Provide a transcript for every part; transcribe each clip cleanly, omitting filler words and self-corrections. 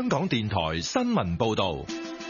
香港電台新聞報道。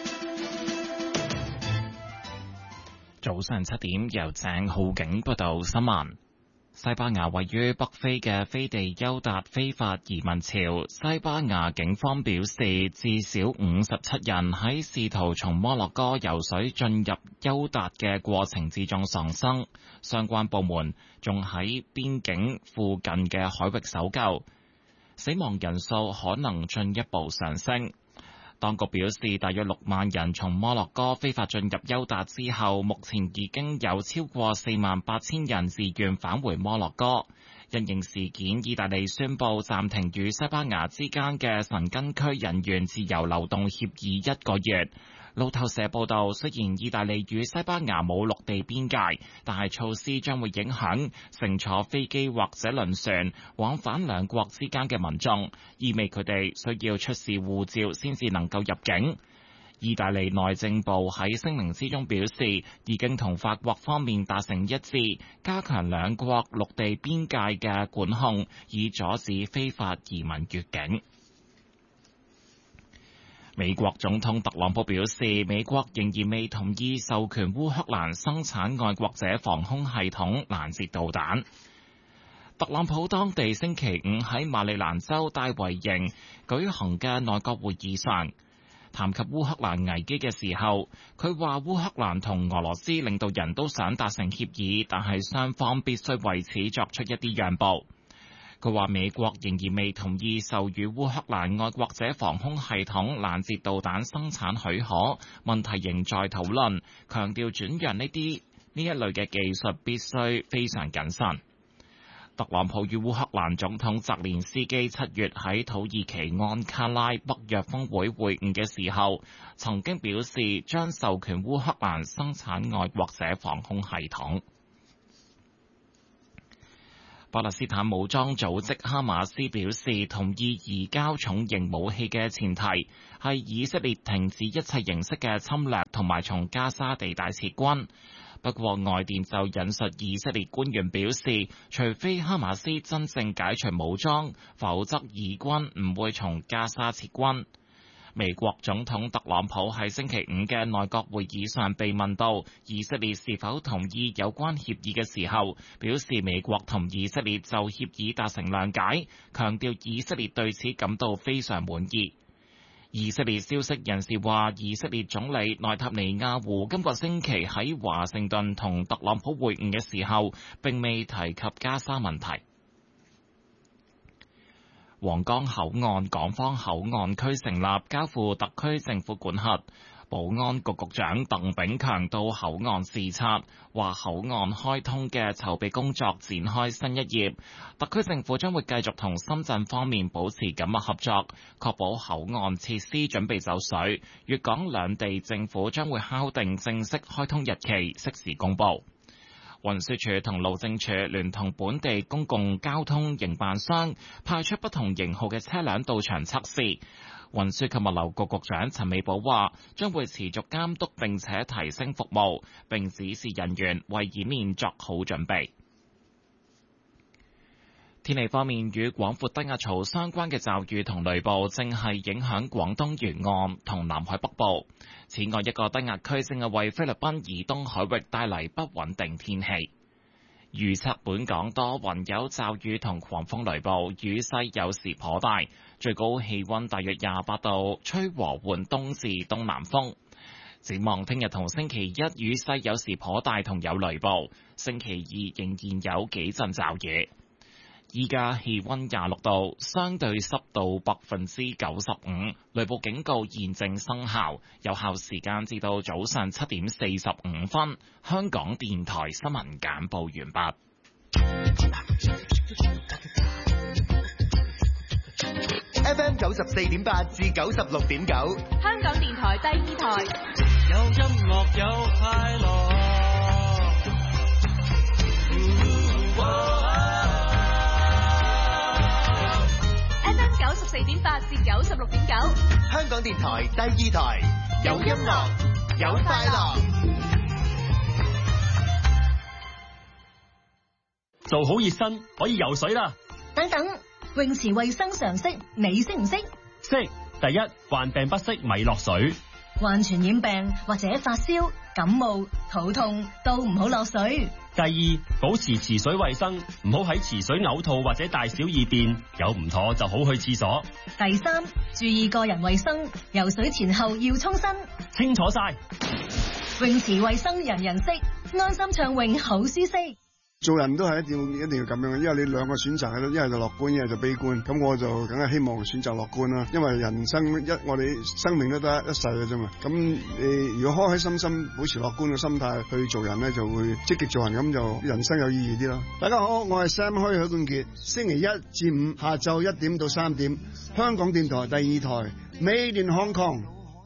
早上7點，由鄭浩景報道新聞。西班牙位於北非嘅斐地丘達非法移民潮，西班牙警方表示，至少57人喺試圖從摩洛哥游水進入丘達嘅過程之中喪生，相關部門仲喺邊境附近嘅海域搜救，死亡人數可能進一步上升。當局表示，大約6萬人從摩洛哥非法進入丘達之後，目前已經有超過48000人自願返回摩洛哥。因應事件，意大利宣布暫停與西班牙之間嘅申根區人員自由流動協議1個月。路透社報道，雖然意大利與西班牙冇陸地邊界，但係措施將會影響乘坐飛機或者輪船往返兩國之間嘅民眾，意味佢哋需要出示護照先至能夠入境。意大利內政部喺聲明之中表示，已經同法國方面達成一致，加強兩國陸地邊界嘅管控，以阻止非法移民越境。美國總統特朗普表示，美國仍然未同意授權烏克蘭生產愛國者防空系統攔截導彈。特朗普當地星期五喺馬里蘭州戴維營舉行嘅內閣會議上，談及烏克蘭危機嘅時候，佢話烏克蘭同俄羅斯領導人都想達成協議，但係雙方必須為此作出一啲讓步。佢話美國仍然未同意授予烏克蘭愛國者防空系統攔截導彈生產許可，問題仍在討論，強調轉讓呢一類嘅技術必須非常謹慎。特朗普與烏克蘭總統澤連斯基7月喺土耳其安卡拉北約峰會會晤嘅時候，曾經表示將授權烏克蘭生產愛國者防空系統。巴勒斯坦武裝組織哈馬斯表示，同意移交重型武器嘅前提係以色列停止一切形式嘅侵略同埋從加沙地帶撤軍。不過外電就引述以色列官員表示，除非哈馬斯真正解除武裝，否則以軍唔會從加沙撤軍。美國總統特朗普喺星期五嘅內閣會議上被問到以色列是否同意有關協議嘅時候，表示美國同以色列就協議達成諒解，強調以色列對此感到非常滿意。以色列消息人士話，以色列總理內塔尼亞胡今個星期喺華盛頓同特朗普會晤嘅時候，並未提及加沙問題。皇崗口岸港方口岸區成立，交付特區政府管轄。保安局局長鄧炳強到口岸視察，話口岸開通嘅籌備工作展開新一頁。特區政府將會繼續同深圳方面保持緊密合作，確保口岸設施準備就緒。粵港兩地政府將會敲定正式開通日期，適時公佈。運輸署同路政署聯同本地公共交通營辦商派出不同型號嘅車輛到場測試。運輸及物流局局長陳美寶話，將會持續監督並且提升服務，並指示人員為演練作好準備。天氣方面，與廣闊低壓槽相關嘅驟雨同雷暴正係影響廣東沿岸同南海北部。此外，一個低壓區正係為菲律賓以東海域帶嚟不穩定天氣。預測本港多雲有驟雨同狂風雷暴，雨勢有時頗大，最高氣溫大約28度，吹和緩東至東南風。展望聽日同星期一雨勢有時頗大同有雷暴，星期二仍然有幾陣驟雨。依家氣溫26度，相對濕度95%，雷暴警告現正生效，有效時間至到早上7點45分。香港電台新聞簡報完畢。 FM 94.8至96.9， 香港電台第2台， 有音樂有快樂。 FM 94.8至96.9， 香港電台第2台，有音樂有快樂。 做好熱身可以游水啦。 等等，泳池衛生常識你識唔識？ 識， 第一，患病不適咪落水。 患傳染病或者發燒、感冒、肚痛都唔好落水。 第二，保持池水衛生，唔好喺池水嘔吐或者大小二便，有唔妥就好去廁所。 第三，注意個人衛生，游水前後要沖身。 清楚晒。 泳池衛生人人識，安心暢泳好舒適。 做人都係一定要咁樣，因為你兩個選擇喺度，一係就樂觀，一係就悲觀。咁我就梗係希望選擇樂觀啦，因為人生我哋生命都得一世嘅啫嘛。咁你如果開開心心保持樂觀嘅心態去做人咧，就會積極做人，咁就人生有意義啲咯。大家好，我係 Sam 許冠傑，星期一至五下晝1點到3點，香港電台第2台 Made in Hong Kong。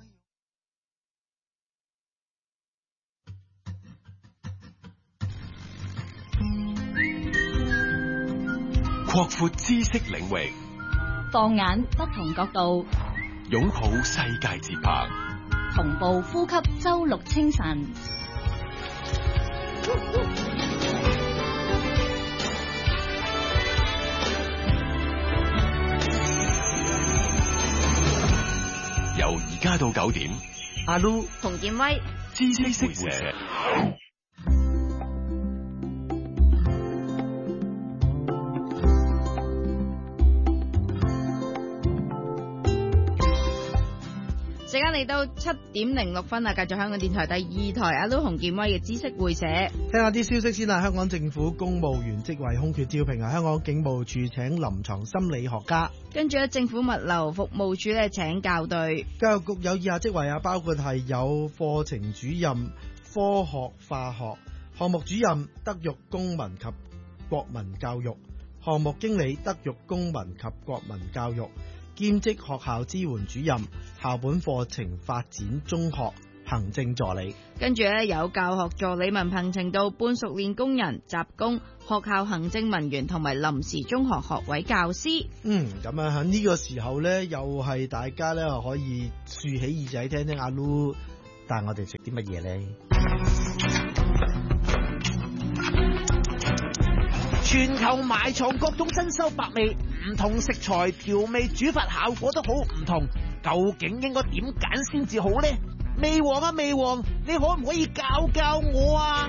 擴闊知識領域， 放眼不同角度， 擁抱世界節拍， 同步呼吸周六清晨。 由而家到9點， 阿 Lu 洪建威， 知識會社。 時間嚟到7點06分啊！繼續香港電台第2台阿 Lu 洪建威嘅知識會社， 聽下啲消息先啦。香港政府公務員職位空缺招聘啊！香港警務處請臨床心理學家， 跟住咧政府物流服務處咧請校對。 教育局有以下職位啊，包括係有課程主任、科學化學項目主任、德育公民及國民教育項目經理、德育公民及國民教育兼職學校支援主任、校本課程發展中學行政助理。 跟住咧有教學助理文憑程度、半熟練工人、雜工、學校行政文員同埋臨時中學學位教師。 咁啊喺呢個時候咧，又係大家咧可以豎起耳仔聽聽阿 Lu 帶我哋食啲乜嘢咧？全球埋藏各種珍饈百味，唔同食材調味煮法效果都好唔同，究竟應該點揀先至好呢？味王啊味王，你可唔可以教我啊？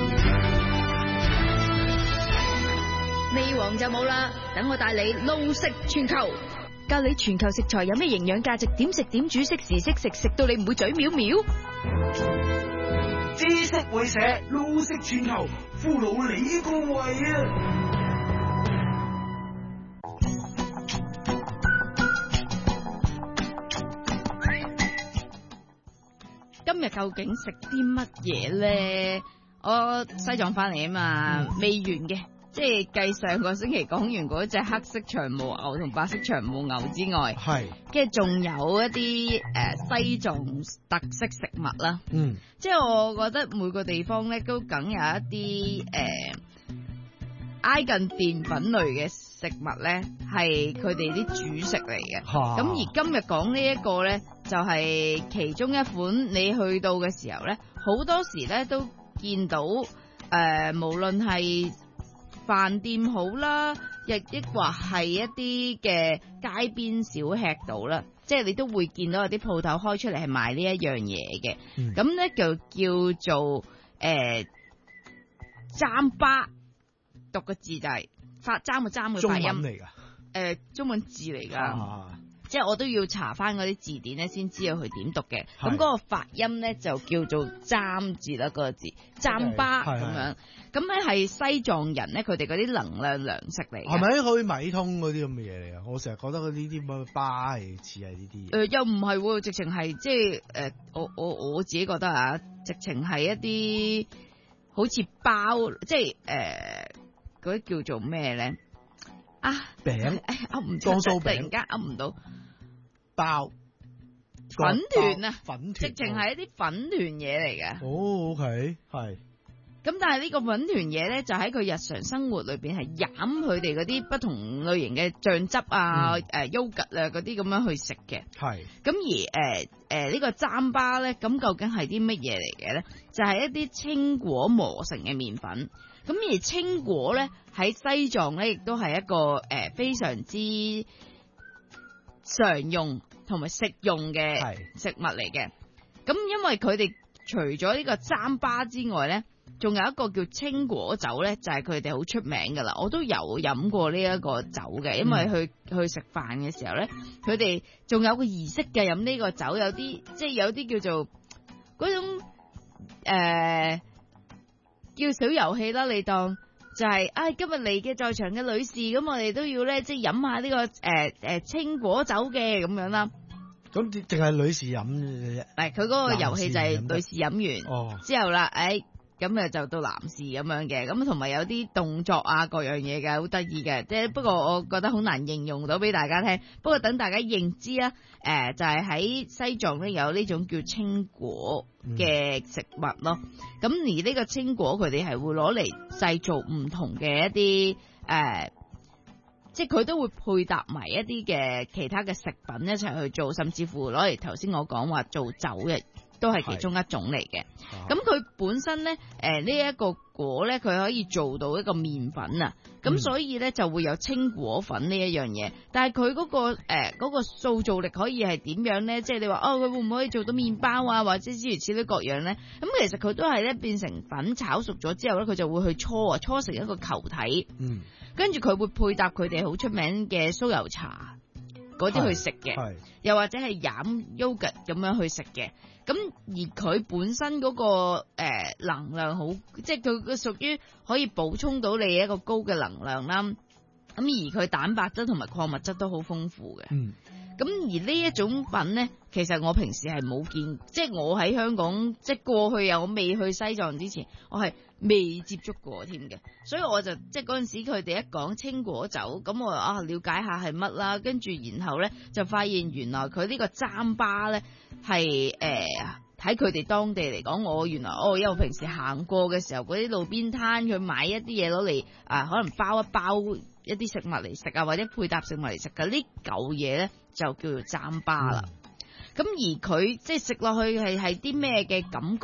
味王就冇啦，等我帶你撈食全球，教你全球食材有咩營養價值，點食點煮，適時適食，食到你唔會嘴藐藐。 知識會社撈食全球，俘虜你個胃啊！ 今日究竟食啲乜嘢咧？我西藏翻嚟啊嘛，未完嘅，即係繼上個星期講完嗰隻黑色長毛牛同白色長毛牛之外，係，跟住仲有一啲西藏特色食物啦。即係我覺得每個地方咧都梗有一啲挨近澱粉類嘅食物咧，係佢哋啲主食嚟嘅。咁而今日講呢一個咧，就係其中一款你去到嘅時候咧，好多時咧都見到無論係飯店好啦，亦或係一啲嘅街邊小吃度啦，即係你都會見到有啲鋪頭開出嚟係賣呢一樣嘢嘅。咁咧就叫做糌粑，讀個字就係糌個糌嘅發音嚟㗎，中文字嚟㗎。即係我都要查翻嗰啲字典咧，先知道佢點讀嘅。咁嗰個發音咧就叫做糌字啦，嗰個字糌粑咁樣。咁咧係西藏人咧，佢哋嗰啲能量糧食嚟嘅。係咪好似米通嗰啲咁嘅嘢嚟㗎？我成日覺得嗰啲啲乜粑係似係呢啲。又唔係喎，直情係即係我自己覺得啊，直情係一啲好似包，即係嗰啲叫做咩咧？餅噏唔出，突然間噏唔到。包粉團啊，直情係一啲粉團嘢嚟嘅。 OK， 係。 咁但係呢個粉團嘢咧，就喺佢日常生活裏邊係飲佢哋嗰啲不同類型嘅醬汁啊、優格啊嗰啲咁樣去食嘅。係。咁而呢個糌粑咧，咁究竟係啲乜嘢嚟嘅咧？就係一啲青果磨成嘅麵粉。咁而青果咧喺西藏咧，亦都係一個非常之常用同埋食用嘅食物嚟嘅。咁因為佢哋除咗呢個糌粑之外咧，仲有一個叫青果酒咧，就係佢哋好出名噶啦。我都有飲過呢一個酒嘅，因為去食飯嘅時候咧，佢哋仲有個儀式嘅飲呢個酒，有啲叫做嗰種叫小遊戲啦，你當就係、今日嚟嘅在場嘅女士，咁我哋都要咧即係飲下呢個青果酒嘅咁樣啦。咁淨係女士飲嘅啫。佢嗰個遊戲就係女士飲完之後啦，咁就到男士咁樣嘅，咁同埋有啲動作啊各樣嘢嘅，好得意嘅。即係不過我覺得好難形容到俾大家聽。不過等大家認知啦，就係喺西藏咧有呢種叫青果嘅食物咯。咁而呢個青果佢哋係會攞嚟製造唔同嘅一啲即係佢都會配搭埋一啲嘅其他嘅食品一齊去做，甚至乎攞嚟頭先我講話做酒嘅。都係其中一種嚟嘅。咁佢本身咧，呢一個果咧，佢可以做到一個麵粉啊。咁所以咧就會有青果粉呢一樣嘢。但係佢嗰個塑造力可以係點樣咧？即係你話佢會唔會可以做到麵包啊，或者諸如此類各樣咧？咁其實佢都係咧變成粉炒熟咗之後咧，佢就會去搓成一個球體。跟住佢會配搭佢哋好出名嘅酥油茶嗰啲去食嘅，又或者係飲 yogurt 咁樣去食嘅。咁而佢本身嗰個能量好，即係佢屬於可以補充到你一個高嘅能量啦。咁而佢蛋白質同埋礦物質都好豐富嘅。咁而呢一種品咧，其實我平時係冇見，即係我喺香港，即係過去我未去西藏之前，我係未接觸過添嘅。所以我就即係嗰陣時佢哋一講青果酒，咁我了解下係乜啦，跟住然後咧就發現原來佢呢個糌粑咧係喺佢哋當地嚟講，我原來因為我平時行過嘅時候，嗰啲路邊攤佢買一啲嘢攞嚟可能包一包一啲食物嚟食啊，或者配搭食物嚟食嘅呢嚿嘢咧，就叫做糌粑啦。咁而佢即係食落去係啲咩嘅感覺